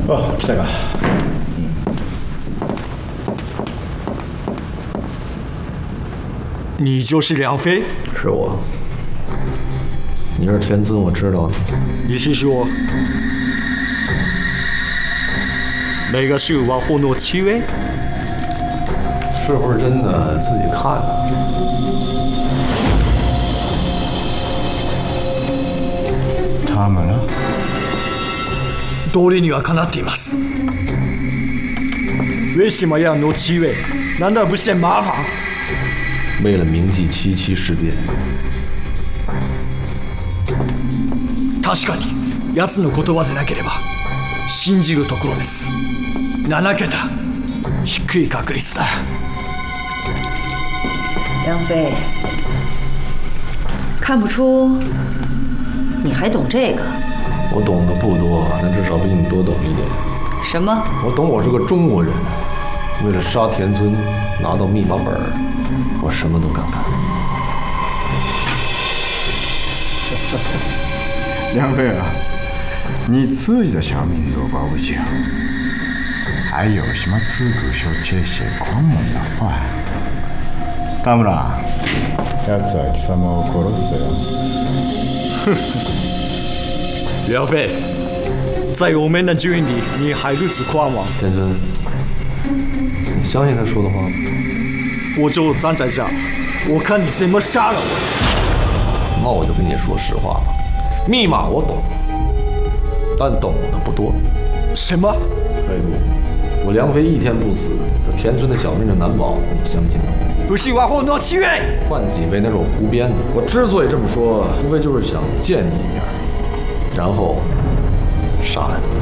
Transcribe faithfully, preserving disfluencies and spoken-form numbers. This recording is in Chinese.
哦，来か。 你就是梁飞？ 是我。你是天尊，我知道。 你是说那个是王后诺七位？ 是不是真的？自己看啊。 他们呢？ 道理にはかなっています。为什么要诺七位？难道不嫌麻烦？ 为了铭记七七事变。 確かに奴の言葉でなければ信じるところです。なな桁、低い確率だ。 梁飞，看不出你还懂这个。 我懂得不多，但至少比你多懂一点。 什么？ 我懂，我是个中国人。为了杀田村，拿到密码本，我什么都敢干。 梁飞啊，你自己的小命都保不清，还有什么资格说这些狂妄的话？田村，奴は貴様を殺すだよ。 梁飞，在我们的军里，你还如此狂妄。 田村，你相信他说的话吗？ 我就站在这儿，我看你怎么杀了我。 那我就跟你说实话了，密码我懂，但懂的不多。 什么？ 佩如，我梁飞一天不死，这田村的小命就难保，你相信吗？ 不是王后诺七位。 换几位那是我胡编的。我之所以这么说，无非就是想见你一面，然后杀了你。